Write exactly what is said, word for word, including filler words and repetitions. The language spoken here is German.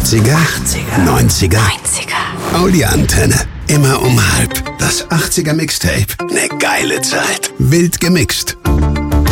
achtziger, neunziger, Audi Antenne. Immer um halb. Das achtziger Mixtape. Ne geile Zeit. Wild gemixt.